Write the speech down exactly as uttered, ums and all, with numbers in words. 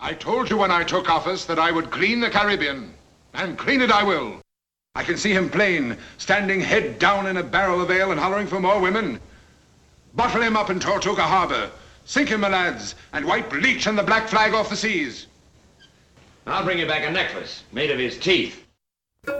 I told you when I took office that I would clean the Caribbean, and clean it I will. I can see him plain, standing head down in a barrel of ale and hollering for more women. Bottle him up in Tortuga Harbor. Sink him, my lads, and wipe Leech and the Black Flag off the seas. I'll bring you back a necklace made of his teeth.